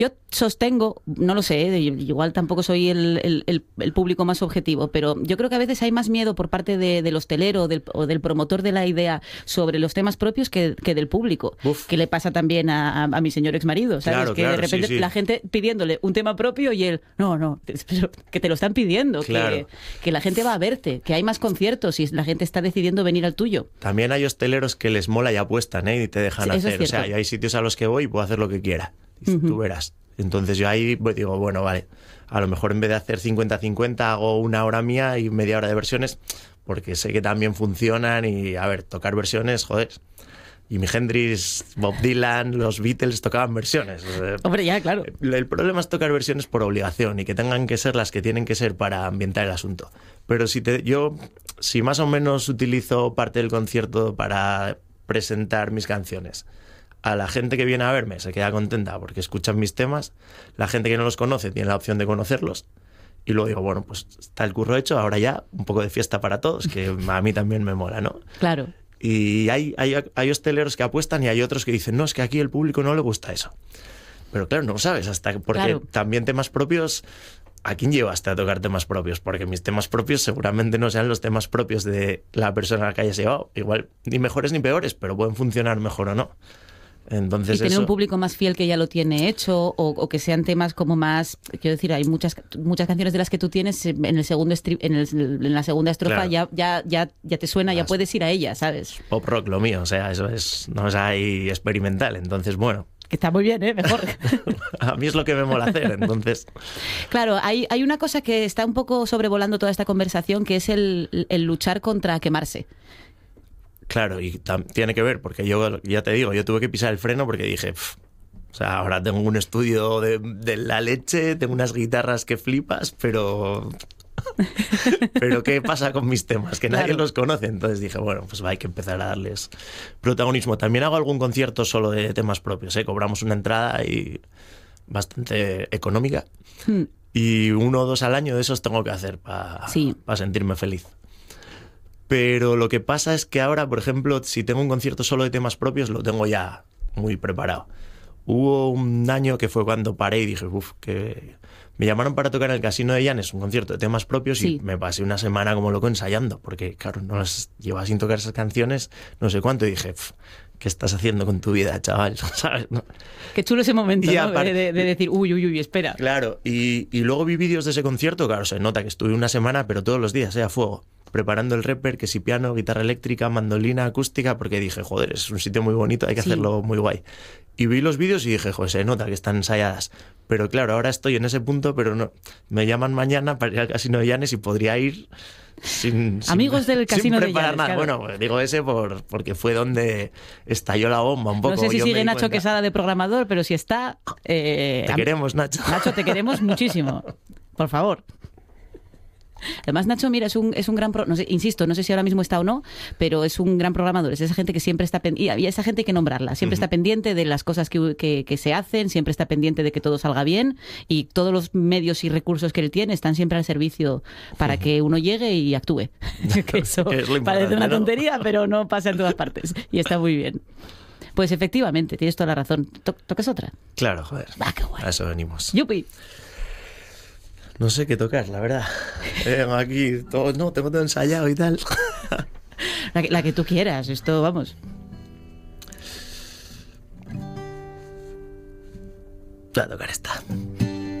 Yo sostengo, no lo sé, igual tampoco soy el público más objetivo, pero yo creo que a veces hay más miedo por parte del hostelero o del promotor de la idea sobre los temas propios que del público. Uf. Que le pasa también a mi señor exmarido, ¿sabes? Claro, que claro, de repente sí. la gente pidiéndole un tema propio y él, no, pero que te lo están pidiendo, Claro. que la gente va a verte, que hay más conciertos y la gente está decidiendo venir al tuyo. También hay hosteleros que les mola y apuestan, ¿eh? Y te dejan Sí, eso es hacer. O sea, cierto. yo hay sitios a los que voy y puedo hacer lo que quiera. Y tú verás. Entonces yo ahí digo, bueno, vale, a lo mejor en vez de hacer 50-50 hago una hora mía y media hora de versiones, porque sé que también funcionan y, a ver, tocar versiones, joder. Jimi Hendrix, Bob Dylan, los Beatles tocaban versiones. Hombre, ya, claro. El problema es tocar versiones por obligación y que tengan que ser las que tienen que ser para ambientar el asunto. Pero si más o menos utilizo parte del concierto para presentar mis canciones, a la gente que viene a verme se queda contenta porque escuchan mis temas, la gente que no los conoce tiene la opción de conocerlos, y luego digo, bueno, pues está el curro hecho, ahora ya un poco de fiesta para todos, que a mí también me mola, ¿no? Claro. Y hay hosteleros que apuestan y hay otros que dicen, no, es que aquí el público no le gusta eso. Pero claro, no lo sabes, porque Claro. también temas propios, ¿a quién llevaste a tocar temas propios? Porque mis temas propios seguramente no sean los temas propios de la persona a la que hayas llevado. Igual ni mejores ni peores, pero pueden funcionar mejor o no. Entonces Y tener eso... un público más fiel que ya lo tiene hecho, o que sean temas como más, quiero decir, hay muchas canciones de las que tú tienes en el segundo en la segunda estrofa, Claro. ya te suena, ya puedes ir a ella, ¿sabes? Pop rock lo mío, o sea, eso no es ahí experimental. Entonces, bueno, Que está muy bien, mejor. a mí es lo que me mola hacer, entonces... Claro, hay una cosa que está un poco sobrevolando toda esta conversación, que es el luchar contra quemarse. Claro, y tiene que ver, porque yo, ya te digo, yo tuve que pisar el freno porque dije, o sea, ahora tengo un estudio de la leche, tengo unas guitarras que flipas, pero ¿qué pasa con mis temas? Que nadie Claro. los conoce. Entonces dije, bueno, pues hay que empezar a darles protagonismo. También hago algún concierto solo de temas propios, ¿eh? Cobramos una entrada y bastante económica. Y 1 o 2 al año de esos tengo que hacer para Sí. sentirme feliz. Pero lo que pasa es que ahora, por ejemplo, si tengo un concierto solo de temas propios, lo tengo ya muy preparado. Hubo un año que fue cuando paré y dije, que me llamaron para tocar en el Casino de Llanes, un concierto de temas propios, Sí. y me pasé una semana como loco ensayando, porque claro, no las llevaba sin tocar esas canciones no sé cuánto, y dije, ¿qué estás haciendo con tu vida, chaval? ¿Sabes? ¿No? Qué chulo ese momento, Y ¿no? aparte- de decir, uy, espera. Claro, y luego vi vídeos de ese concierto, claro, se nota que estuve una semana, pero todos los días, a fuego, preparando el rapper, que si piano, guitarra eléctrica, mandolina, acústica, porque dije, joder, es un sitio muy bonito, hay que Sí. hacerlo muy guay. Y vi los vídeos y dije, joder, se nota que están ensayadas. Pero claro, ahora estoy en ese punto, pero no. Me llaman mañana para ir al Casino de Llanes y podría ir sin Amigos del Casino de sin preparar Llanes, nada. claro. Bueno, digo ese porque fue donde estalló la bomba un poco. No sé si yo me sigue di Nacho cuenta. Quesada de programador, pero si está... Te queremos, Nacho. Nacho, te queremos muchísimo. Por favor. Además, Nacho, mira, es un gran... no sé, insisto, no sé si ahora mismo está o no, pero es un gran programador. Es esa gente que siempre está pendiente... Y esa gente hay que nombrarla. Siempre está pendiente de las cosas que se hacen, siempre está pendiente de que todo salga bien, y todos los medios y recursos que él tiene están siempre al servicio para que uno llegue y actúe. Que eso Es lo importante, parece una ¿no? tontería, pero no pasa en todas partes. Y está muy bien. Pues efectivamente, tienes toda la razón. ¿Tocas otra? Claro, joder. Va, qué guay. A eso venimos. ¡Yupi! No sé qué tocar, la verdad. Aquí tengo todo ensayado y tal. La que tú quieras, esto, vamos. Voy a tocar esta.